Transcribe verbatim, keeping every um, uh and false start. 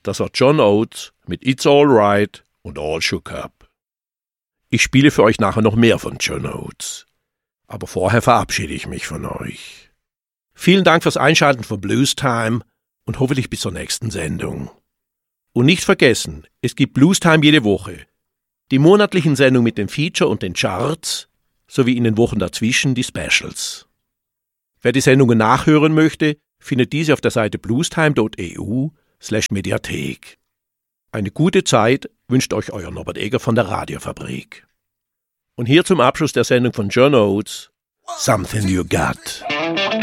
Das war John Oates mit It's Alright und All Shook Up. Ich spiele für euch nachher noch mehr von John Oates. Aber vorher verabschiede ich mich von euch. Vielen Dank fürs Einschalten von Blues Time und hoffentlich bis zur nächsten Sendung. Und nicht vergessen, es gibt Blues Time jede Woche. Die monatlichen Sendungen mit dem Feature und den Charts, sowie in den Wochen dazwischen die Specials. Wer die Sendungen nachhören möchte, findet diese auf der Seite bluestime.eu slash Mediathek. Eine gute Zeit wünscht euch euer Norbert Egger von der Radiofabrik. Und hier zum Abschluss der Sendung von John Oates, Something You Got.